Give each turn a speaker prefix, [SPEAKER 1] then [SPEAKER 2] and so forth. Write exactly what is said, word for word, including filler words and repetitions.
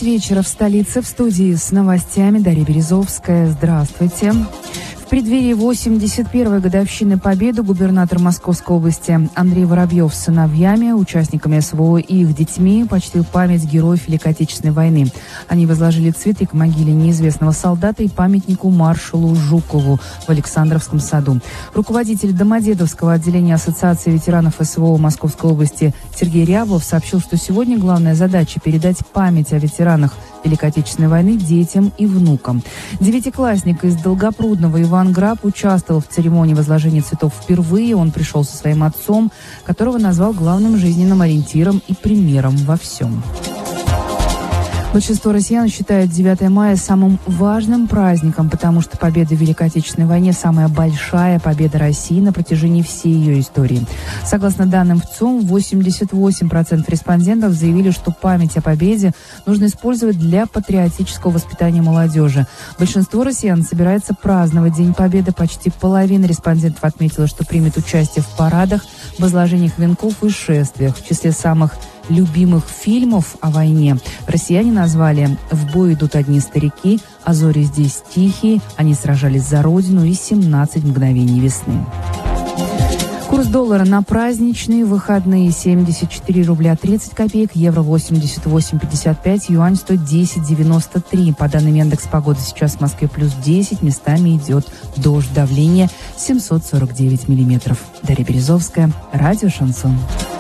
[SPEAKER 1] вечера в столице. В студии с новостями Дарья Березовская. Здравствуйте. В преддверии восемьдесят первой годовщины Победы губернатор Московской области Андрей Воробьев с сыновьями, участниками СВО и их детьми почтил память героев Великой Отечественной войны. Они возложили цветы к могиле неизвестного солдата и памятнику маршалу Жукову в Александровском саду. Руководитель Домодедовского отделения Ассоциации ветеранов СВО Московской области Сергей Рябов сообщил, что сегодня главная задача – передать память о ветеранах Великой Отечественной войны детям и внукам. Девятиклассник из Долгопрудного Иван Граб участвовал в церемонии возложения цветов впервые. Он пришел со своим отцом, которого назвал главным жизненным ориентиром и примером во всем. Большинство россиян считают девятое мая самым важным праздником, потому что победа в Великой Отечественной войне – самая большая победа России на протяжении всей ее истории. Согласно данным ВЦИОМ, восемьдесят восемь процентов респондентов заявили, что память о победе нужно использовать для патриотического воспитания молодежи. Большинство россиян собирается праздновать День Победы. Почти половина респондентов отметила, что примет участие в парадах, возложениях венков и шествиях. В числе самых любимых фильмов о войне россияне назвали «В бой идут одни старики», «А зори здесь тихие», «Они сражались за Родину» и «семнадцать мгновений весны». Курс доллара на праздничные выходные: семьдесят четыре рубля тридцать копеек, евро восемьдесят восемь пятьдесят пять, юань сто десять девяносто три. По данным Яндекс.Погоды, сейчас в Москве плюс десять, местами идет дождь, давление семьсот сорок девять миллиметров. Дарья Березовская, радио «Шансон».